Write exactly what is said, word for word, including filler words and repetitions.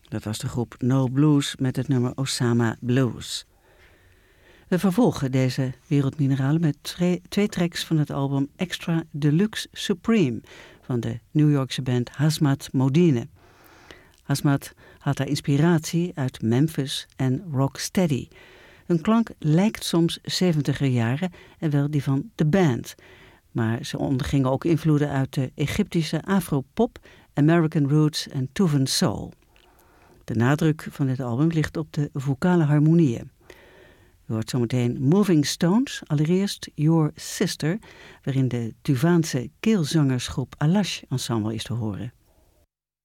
Dat was de groep No Blues met het nummer Osama Blues. We vervolgen deze wereldmineralen met twee, twee tracks van het album Extra Deluxe Supreme van de New Yorkse band Hazmat Modine. Hazmat had haar inspiratie uit Memphis en Rocksteady. Hun klank lijkt soms zeventiger jaren en wel die van The Band. Maar ze ondergingen ook invloeden uit de Egyptische afropop, American Roots en Tuvan Soul. De nadruk van dit album ligt op de vocale harmonieën. U hoort zometeen Moving Stones, allereerst Your Sister, waarin de Tuvaanse keelzangersgroep Alash Ensemble is te horen.